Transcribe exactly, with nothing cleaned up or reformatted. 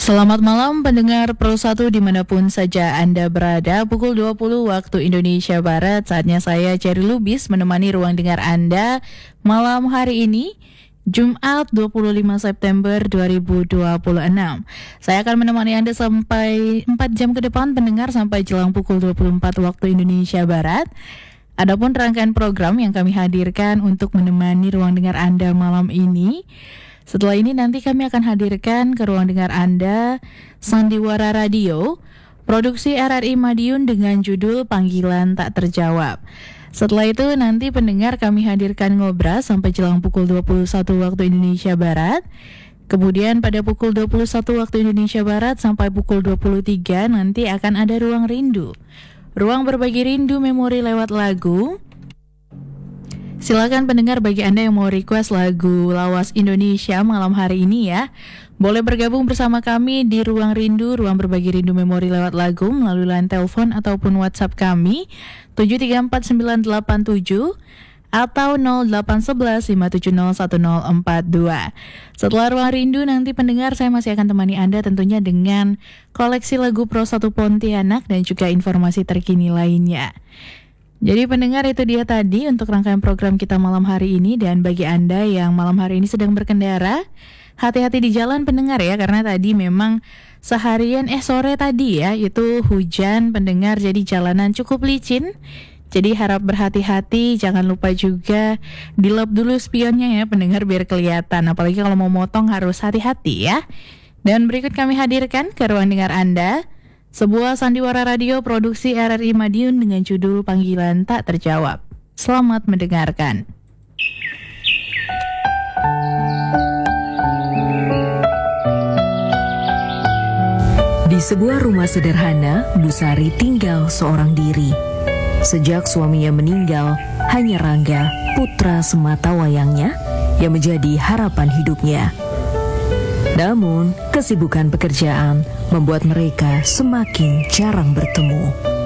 Selamat malam pendengar Pro satu dimanapun saja Anda berada. Pukul dua puluh waktu Indonesia Barat. Saatnya saya Cherry Lubis menemani ruang dengar Anda malam hari ini, Jumat dua puluh lima September dua ribu dua puluh enam. Saya akan menemani Anda sampai empat jam ke depan pendengar, sampai jelang pukul dua puluh empat waktu Indonesia Barat. Adapun rangkaian program yang kami hadirkan untuk menemani ruang dengar Anda malam ini, setelah ini nanti kami akan hadirkan ke ruang dengar Anda Sandiwara Radio, produksi R R I Madiun dengan judul Panggilan Tak Terjawab. Setelah itu nanti pendengar kami hadirkan Ngobras sampai jelang pukul dua puluh satu waktu Indonesia Barat. Kemudian pada pukul dua puluh satu waktu Indonesia Barat sampai pukul dua puluh tiga nanti akan ada Ruang Rindu. Ruang berbagi rindu memori lewat lagu. Silakan pendengar, bagi Anda yang mau request lagu lawas Indonesia malam hari ini ya, boleh bergabung bersama kami di Ruang Rindu, Ruang Berbagi Rindu Memori lewat lagu melalui line telepon ataupun WhatsApp kami tujuh tiga empat sembilan delapan tujuh atau nol delapan satu satu lima tujuh nol satu nol empat dua. Setelah Ruang Rindu nanti pendengar, saya masih akan temani Anda tentunya dengan koleksi lagu Pro satu Pontianak dan juga informasi terkini lainnya. Jadi pendengar, itu dia tadi untuk rangkaian program kita malam hari ini. Dan bagi Anda yang malam hari ini sedang berkendara, hati-hati di jalan pendengar ya, karena tadi memang seharian eh sore tadi ya itu hujan pendengar, jadi jalanan cukup licin. Jadi harap berhati-hati, jangan lupa juga dilap dulu spionnya ya pendengar biar kelihatan. Apalagi kalau mau motong harus hati-hati ya. Dan berikut kami hadirkan ke ruang dengar Anda sebuah sandiwara radio produksi R R I Madiun dengan judul Panggilan Tak Terjawab. Selamat mendengarkan. Di sebuah rumah sederhana, Bu Sari tinggal seorang diri. Sejak suaminya meninggal, hanya Rangga, putra semata wayangnya, yang menjadi harapan hidupnya. Namun, kesibukan pekerjaan membuat mereka semakin jarang bertemu.